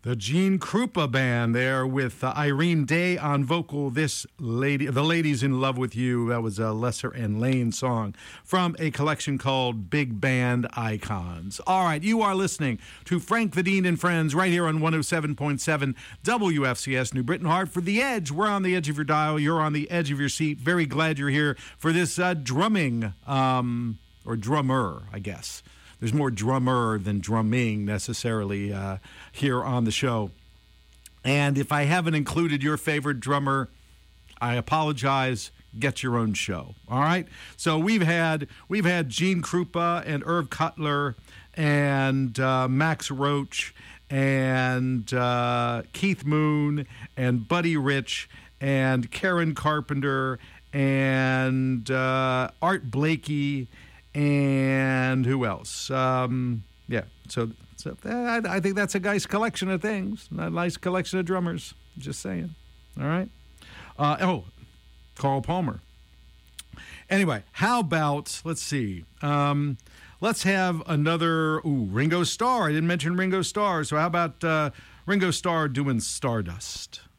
The Gene Krupa Band there with Irene Day on vocal. The Lady's in Love with You. That was a Lesser and Lane song from a collection called Big Band Icons. All right, you are listening to Frank the Dean and Friends right here on 107.7 WFCS New Britain Hartford. The Edge. We're on the edge of your dial. You're on the edge of your seat. Very glad you're here for this drumming, or drummer, I guess. There's more drummer than drumming necessarily here on the show. And if I haven't included your favorite drummer, I apologize. Get your own show. All right? So we've had Gene Krupa and Irv Cutler and Max Roach and Keith Moon and Buddy Rich and Karen Carpenter and Art Blakey. And who else? So I think that's a nice collection of things. A nice collection of drummers. Just saying. All right. Carl Palmer. Anyway, how about, let's see. Let's have another, Ringo Starr. I didn't mention Ringo Starr. So how about Ringo Starr doing Stardust?